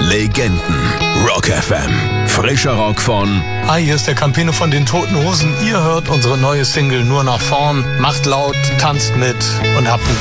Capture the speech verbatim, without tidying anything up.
Legenden. Rock F M. Frischer Rock von... Hi, hier ist der Campino von den Toten Hosen. Ihr hört unsere neue Single Nur nach vorn. Macht laut, tanzt mit und habt einen